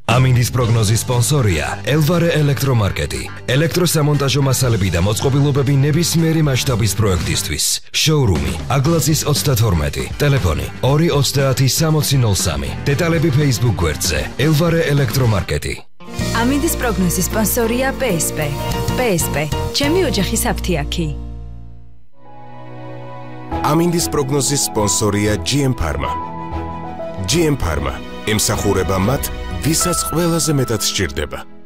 ამინდის პროგნოზის სპონსორია ელვარე ელექტრომარკეტი. ელექტროსამონტაჟო მასალები და მოწყობილობები ნებისმიერი მასშტაბის პროექტისთვის. შოურუმი აგლაძის 32, ტელეფონი 230-6003. დეტალები Facebook გვერდზე ელვარე ელექტრომარკეტი. ამინდის პროგნოზის სპონსორია PSP. PSP, ჩემი ოჯახის აფთიაქი. ამინდის პროგნოზის სპონსორია GM Pharma. GM Pharma ემსახურება მათ, ვისაც ყველაზე მეტად სჭირდება.